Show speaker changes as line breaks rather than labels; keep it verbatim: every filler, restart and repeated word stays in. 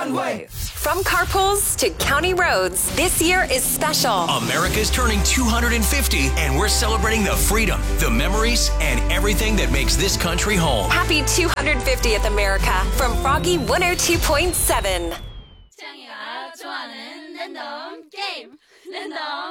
runway.
From carpools to county roads, this year is special.
America's turning two hundred fifty, and we're celebrating the freedom, the memories, and everything that makes this country home.
Happy two hundred fiftieth, America, from Froggy one oh two point seven.
태양이가 좋아하는 랜덤 게임 랜덤